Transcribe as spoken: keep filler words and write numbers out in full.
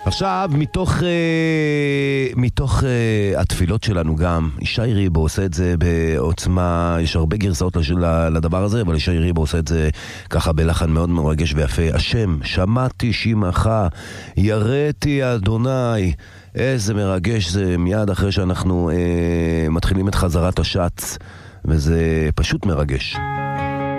עכשיו, מתוך, אה, מתוך אה, התפילות שלנו גם, ישי ריבו עושה את זה בעוצמה, יש הרבה גרסאות לש, לדבר הזה, אבל ישי ריבו עושה את זה ככה בלחן מאוד מרגש ויפה. השם, שמעתי שמעך, יראתי אדוני. איזה מרגש זה מיד אחרי שאנחנו אה, מתחילים את חזרת השץ, וזה פשוט מרגש.